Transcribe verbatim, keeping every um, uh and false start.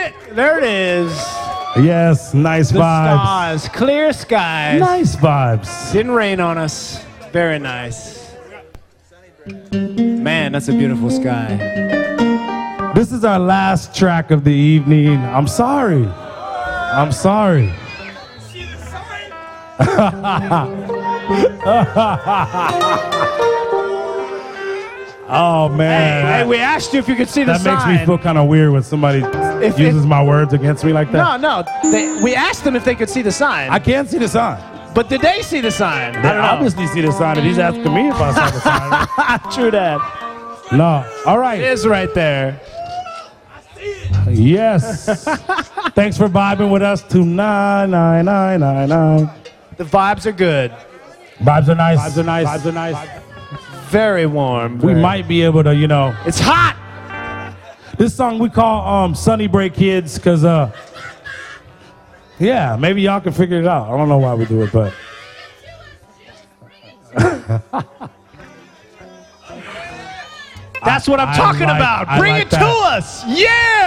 it. There it is. Yes, nice The vibes. stars, clear skies. Nice vibes. Didn't rain on us. Very nice. Man, that's a beautiful sky. This is our last track of the evening. I'm sorry. I'm sorry. Oh man, Hey, hey, we asked you if you could see the that sign. makes me feel kind of weird when somebody If- uses if- my words against me like that. No, no. They, we asked them if they could see the sign. I can't see the sign. but did they see the sign? I They don't know. obviously see the sign, and he's asking me if I saw the sign. True that. No. All right. It is right there. Yes. Thanks for vibing with us tonight. Nine, nine, nine, nine. The vibes are good. Vibes are nice. Vibes are nice. Vibes are nice. Very warm. We very- might be able to, you know. It's hot. This song we call um, Sunny Break Kids because, uh, yeah, maybe y'all can figure it out. I don't know why we do it, but. That's what I'm I talking like- about. I Bring like it to that. us. Yeah.